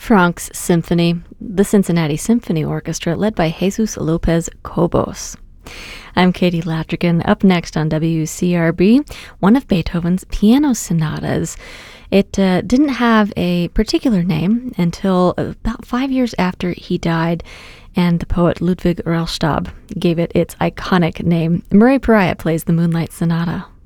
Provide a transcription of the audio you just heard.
Franck's Symphony, the Cincinnati Symphony Orchestra, led by Jesus Lopez Cobos. I'm Katie Latrigan. Up next on WCRB, one of Beethoven's piano sonatas. It didn't have a particular name until about 5 years after he died, and the poet Ludwig Rellstab gave it its iconic name. Murray Pariah plays the Moonlight Sonata.